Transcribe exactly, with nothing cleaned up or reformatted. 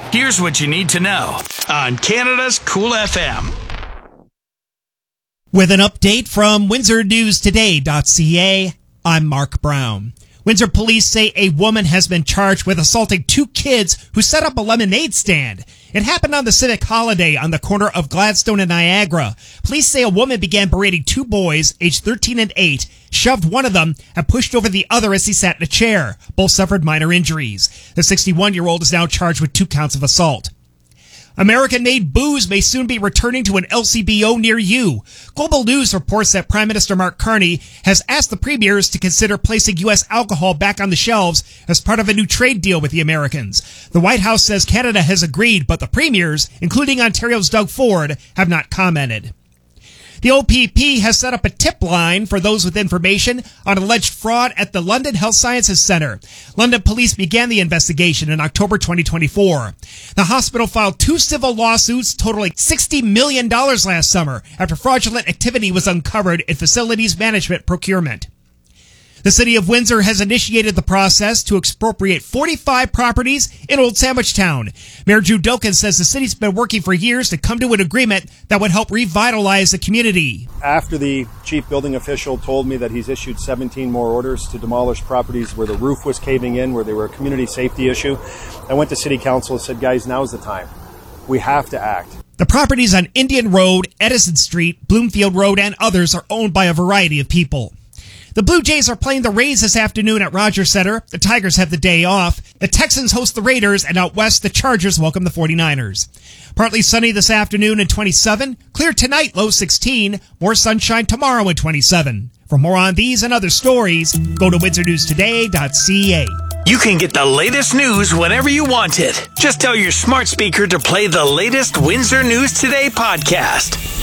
Here's what you need to know on Canada's Cool F M. With an update from Windsor News Today dot C A, I'm Mark Brown. Windsor police say a woman has been charged with assaulting two kids who set up a lemonade stand. It happened on the Civic Holiday on the corner of Gladstone and Niagara. Police say a woman began berating two boys, aged thirteen and eight, shoved one of them, and pushed over the other as he sat in a chair. Both suffered minor injuries. The sixty-one-year-old is now charged with two counts of assault. American-made booze may soon be returning to an L C B O near you. Global News reports that Prime Minister Mark Carney has asked the premiers to consider placing U S alcohol back on the shelves as part of a new trade deal with the Americans. The White House says Canada has agreed, but the premiers, including Ontario's Doug Ford, have not commented. The O P P has set up a tip line for those with information on alleged fraud at the London Health Sciences Centre. London police began the investigation in October twenty twenty-four. The hospital filed two civil lawsuits totaling sixty million dollars last summer after fraudulent activity was uncovered in facilities management procurement. The city of Windsor has initiated the process to expropriate forty-five properties in Old Sandwich Town. Mayor Drew Dilkens says the city's been working for years to come to an agreement that would help revitalize the community. After the chief building official told me that he's issued seventeen more orders to demolish properties where the roof was caving in, where they were a community safety issue, I went to city council and said, guys, now's the time. We have to act. The properties on Indian Road, Edison Street, Bloomfield Road, and others are owned by a variety of people. The Blue Jays are playing the Rays this afternoon at Rogers Center. The Tigers have the day off. The Texans host the Raiders, and out west, the Chargers welcome the forty-niners. Partly sunny this afternoon at twenty-seven. Clear tonight, low sixteen. More sunshine tomorrow at twenty-seven. For more on these and other stories, go to Windsor News Today dot C A. You can get the latest news whenever you want it. Just tell your smart speaker to play the latest Windsor News Today podcast.